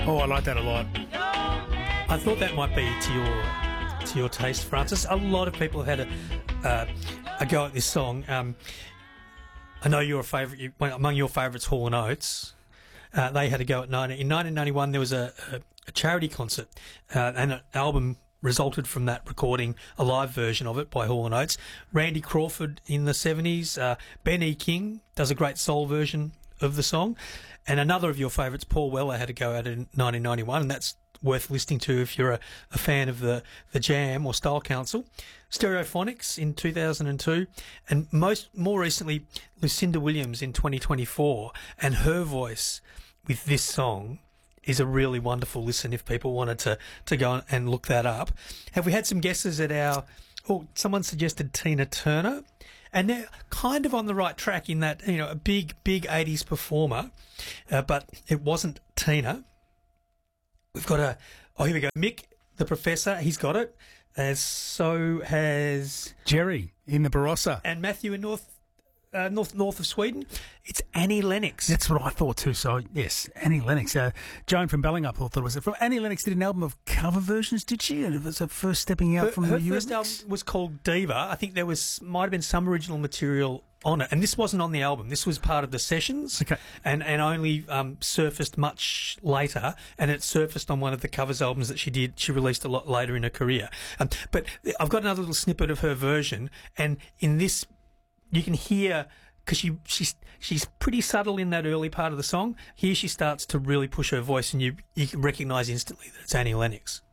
Oh, I like that a lot. I thought that might be to your taste, Francis. A lot of people have had a go at this song. I know your favourite, among your favourites, Hall and Oates. They had a go at in 1991. There was a charity concert, and an album resulted from that recording, a live version of it by Hall and Oates. Randy Crawford in the 70s. Ben E. King does a great soul version of the song. And another of your favourites, Paul Weller, had a go at it in 1991, and that's worth listening to if you're a fan of the Jam or Style Council. Stereophonics in 2002, and more recently Lucinda Williams in 2024, and her voice with this song is a really wonderful listen if people wanted to go and look that up. Have we had some guesses at someone suggested Tina Turner, and they're kind of on the right track in that, a big 80s performer, but it wasn't Tina. We've got here we go. Mick, the Professor, he's got it. As so has Jerry in the Barossa. And Matthew in north of Sweden. It's Annie Lennox. That's what I thought too. So yes, Annie Lennox. Joan from Bellingup thought it was. Annie Lennox did an album of cover versions, did she? And it was her first stepping out from the US. Her first album was called Diva. I think there might have been some original material on it, and this wasn't on the album. This was part of the sessions, okay, and only surfaced much later, and it surfaced on one of the covers albums that she did. She released a lot later in her career. But I've got another little snippet of her version, and in this, you can hear, because she's pretty subtle in that early part of the song. Here she starts to really push her voice, and you can recognise instantly that it's Annie Lennox.